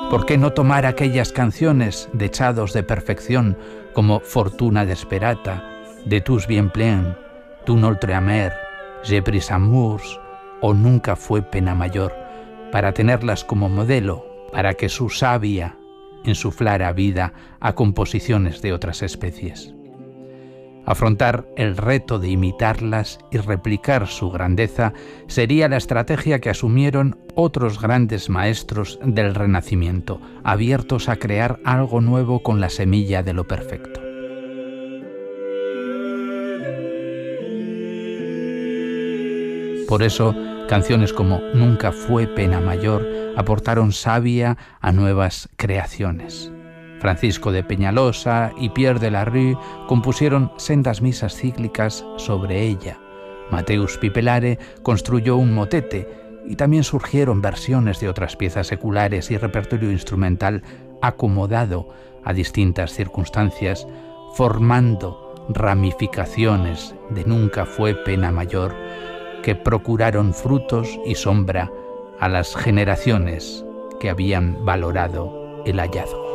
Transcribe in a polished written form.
¿Por qué no tomar aquellas canciones dechados de perfección como Fortuna desperata, De tous bien plein, D'un autre amer, Je brise amours o Nunca fue pena mayor, para tenerlas como modelo, para que su savia insuflara vida a composiciones de otras especies? Afrontar el reto de imitarlas y replicar su grandeza sería la estrategia que asumieron otros grandes maestros del Renacimiento, abiertos a crear algo nuevo con la semilla de lo perfecto. Por eso, canciones como Nunca fue pena mayor aportaron savia a nuevas creaciones. Francisco de Peñalosa y Pierre de la Rue compusieron sendas misas cíclicas sobre ella. Mateus Pipelare construyó un motete y también surgieron versiones de otras piezas seculares y repertorio instrumental acomodado a distintas circunstancias, formando ramificaciones de Nunca fue pena mayor que procuraron frutos y sombra a las generaciones que habían valorado el hallazgo.